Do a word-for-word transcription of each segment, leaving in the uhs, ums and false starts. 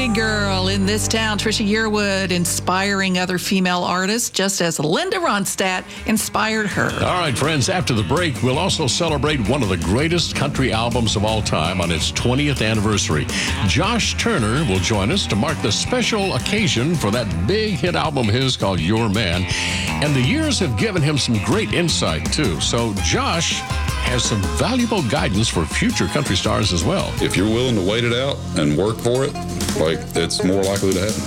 country girl in this town, Trisha Yearwood, inspiring other female artists, just as Linda Ronstadt inspired her. All right, friends, after the break, we'll also celebrate one of the greatest country albums of all time on its twentieth anniversary. Josh Turner will join us to mark the special occasion for that big hit album of his called Your Man. And the years have given him some great insight, too. So Josh has some valuable guidance for future country stars as well. If you're willing to wait it out and work for it, like, it's more likely to happen.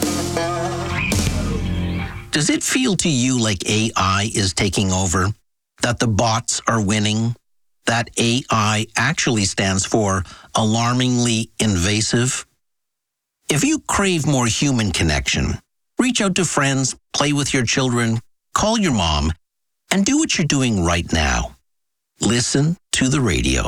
Does it feel to you like A I is taking over? That the bots are winning? That A I actually stands for alarmingly invasive? If you crave more human connection, reach out to friends, play with your children, call your mom, and do what you're doing right now. Listen to the radio.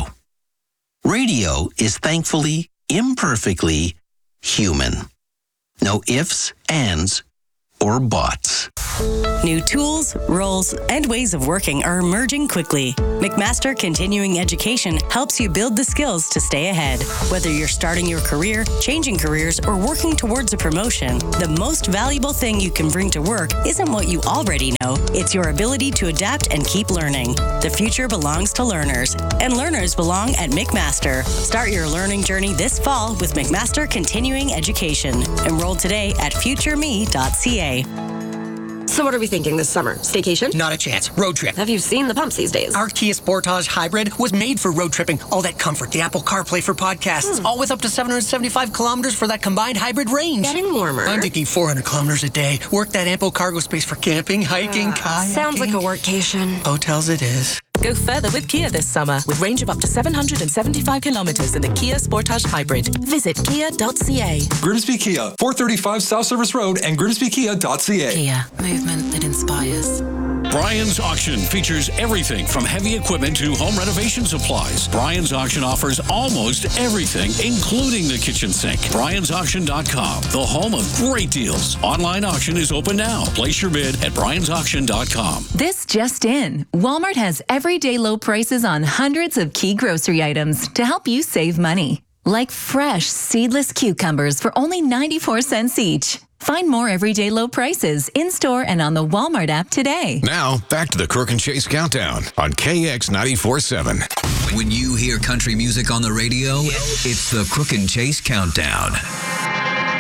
Radio is thankfully, imperfectly human. No ifs, ands, or buts. New tools, roles, and ways of working are emerging quickly. McMaster Continuing Education helps you build the skills to stay ahead. Whether you're starting your career, changing careers, or working towards a promotion, the most valuable thing you can bring to work isn't what you already know. It's your ability to adapt and keep learning. The future belongs to learners, and learners belong at McMaster. Start your learning journey this fall with McMaster Continuing Education. Enroll today at future me dot c a. So what are we thinking this summer? Staycation? Not a chance. Road trip. Have you seen the pumps these days? Our Kia Sportage Hybrid was made for road tripping. All that comfort, the Apple CarPlay for podcasts, hmm. all with up to seven hundred seventy-five kilometers for that combined hybrid range. Getting warmer. I'm thinking four hundred kilometers a day. Work that ample cargo space for camping, hiking, uh, kayaking. Sounds like a workcation. Hotels it is. Go further with Kia this summer with range of up to seven hundred seventy-five kilometers in the Kia Sportage Hybrid. Visit kia dot c a. Grimsby Kia, four thirty-five South Service Road and grimsby kia dot c a. Kia, movement that inspires. Brian's Auction features everything from heavy equipment to home renovation supplies. Brian's Auction offers almost everything, including the kitchen sink. Brian's Auction dot com, the home of great deals. Online auction is open now. Place your bid at Brian's Auction dot com. This just in. Walmart has everyday low prices on hundreds of key grocery items to help you save money. Like fresh, seedless cucumbers for only ninety-four cents each. Find more everyday low prices in-store and on the Walmart app today. Now, back to the Crook and Chase Countdown on K X ninety-four point seven. When you hear country music on the radio, it's the Crook and Chase Countdown.